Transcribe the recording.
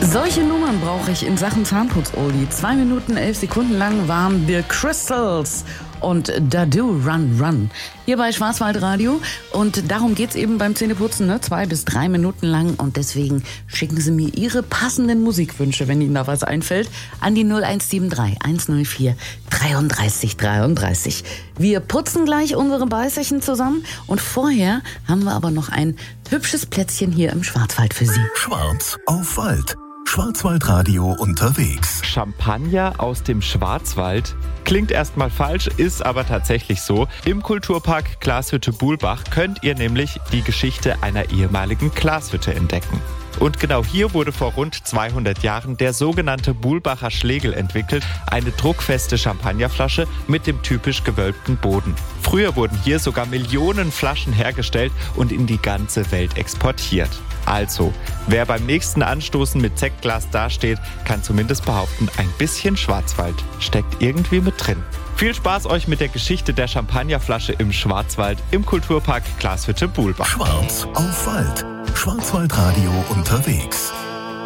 Solche Nummern brauche ich in Sachen Zahnputz-Oldie. 2 Minuten 11 Sekunden lang waren The Crystals und Dadu Run Run hier bei Schwarzwaldradio. Und darum geht's eben beim Zähneputzen, ne? 2 bis 3 Minuten lang. Und deswegen schicken Sie mir Ihre passenden Musikwünsche, wenn Ihnen da was einfällt, an die 0173 104 33 33. Wir putzen gleich unsere Beißerchen zusammen. Und vorher haben wir aber noch ein hübsches Plätzchen hier im Schwarzwald für Sie. Schwarz auf Wald. Schwarzwaldradio unterwegs. Champagner aus dem Schwarzwald. Klingt erstmal falsch, ist aber tatsächlich so. Im Kulturpark Glashütte-Buhlbach könnt ihr nämlich die Geschichte einer ehemaligen Glashütte entdecken. Und genau hier wurde vor rund 200 Jahren der sogenannte Buhlbacher Schlegel entwickelt, eine druckfeste Champagnerflasche mit dem typisch gewölbten Boden. Früher wurden hier sogar Millionen Flaschen hergestellt und in die ganze Welt exportiert. Also, wer beim nächsten Anstoßen mit Sektglas dasteht, kann zumindest behaupten, ein bisschen Schwarzwald steckt irgendwie mit drin. Viel Spaß euch mit der Geschichte der Champagnerflasche im Schwarzwald im Kulturpark Glashütte-Buhlbach. Schwarz auf Wald. Schwarzwaldradio unterwegs.